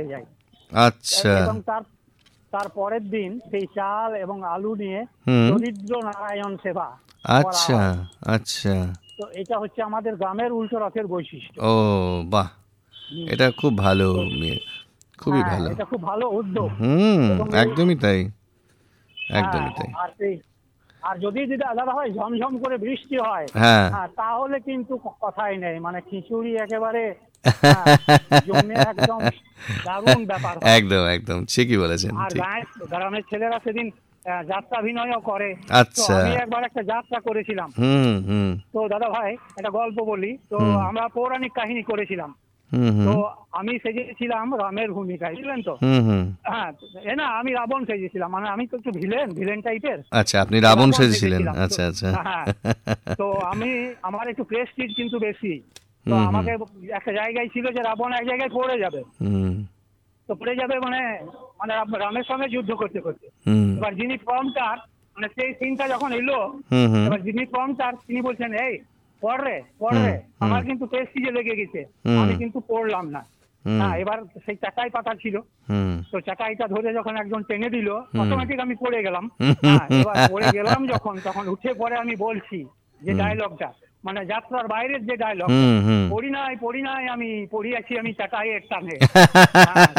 হয়ে যায়। আচ্ছা এবং তার পরের দিন সেই চাল এবং আলু নিয়ে দরিদ্র নারায়ণ সেবা করা আচ্ছা হয়। আচ্ছা। তো এটা হচ্ছে আমাদের গ্রামের উল্টো রথের বৈশিষ্ট্য। ও বাহ, এটা খুব ভালো, খুবই হ্যাঁ, ভালো। এটা খুব ভালো উদ্যোগ। এবং একদমই তাই, হ্যাঁ, একদমই তাই। আর যদি দাদা হয় ঝমঝম করে বৃষ্টি হয়, হ্যাঁ তাহলে কিন্তু কথাই নেই, মানে খিচুড়ি একেবারে জমে একদম দারুণ ব্যাপার হয়। একদম একদম ঠিকই বলেছেন, আর ঠিক। গ্রামের ছেলেরা সেদিন যাত্রাভিনয়ও করে। তো আচ্ছা। আমি একবার একটা যাত্রা করেছিলাম। হুম হুম তো দাদা ভাই একটা গল্প বলি। তো হুম আমরা পৌরাণিক কাহিনী করেছিলাম। হুম তো হুম আমি সেজেছিলাম রামের ভূমিকায়, বুঝলেন তো? হুম হুম হ্যাঁ, আমি রাবণ সেজেছিলাম, মানে আমি তো একটু ভিলেন টাইপের। আচ্ছা, আপনি রাবণ রাবণ সেজেছিলেন, সেজেছিলাম তো। আচ্ছা আচ্ছা। হ্যাঁ, তো আমার একটু প্রেস্টিজ কিন্তু বেশি। তো হুম হুম আমাকে একটা জায়গায় ছিল যে রাবণ এক জায়গায় পড়ে যাবে। হুম তো পড়ে যাবে মানে মানে রামের সঙ্গে যুদ্ধ করতে করতে। হুম এবার যিনি প্রম্পটার, মানে সেই সিনটা যখন এলো, হুম হুম এবার যিনি প্রম্পটার তিনি বলছেন, এই পড় রে। হুম হুম আমার কিন্তু প্রেস্টিজে লেগে গেছে, হুম আমি কিন্তু পড়লাম না। হুম হ্যাঁ, এবার সেই চাকাই পাতা ছিল। হুম তো চাকাইটা ধরে যখন একজন টেনে দিল, হুম অটোমেটিক আমি পড়ে গেলাম। হুম হ্যাঁ, এবার পড়ে গেলাম তখন উঠে পড়ে আমি বলছি যে হুম ডায়লগটা, মানে যাত্রার বাইরের যে ডায়লগটা, হুম হুম পড়ি নাই আমি পড়িয়াছি আমি চাকাইয়ের টানে। হ্যাঁ।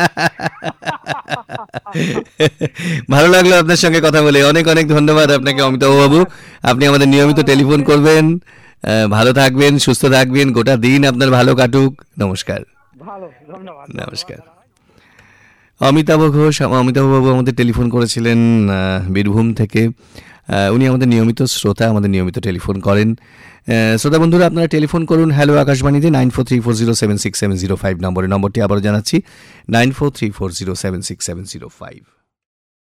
ভালো লাগলো আপনার সঙ্গে কথা বলে, অনেক অনেক ধন্যবাদ আপনাকে অমিতাভ বাবু। আপনি আমাদের নিয়মিত টেলিফোন করবেন। ভালো থাকবেন, সুস্থ থাকবেন, গোটা দিন আপনার ভালো কাটুক। নমস্কার। ভালো, ধন্যবাদ। নমস্কার। অমিতাভ বাবু আমাদের টেলিফোন করেছিলেন বীরভূম থেকে। উনি আমাদের নিয়মিত শ্রোতা, আমাদের নিয়মিত টেলিফোন করেন। শ্রোতা বন্ধুরা, আপনারা টেলিফোন করুন হ্যালো আকাশবাণীতে 9434076705 নম্বরটি আবারও জানাচ্ছি, 9434076705।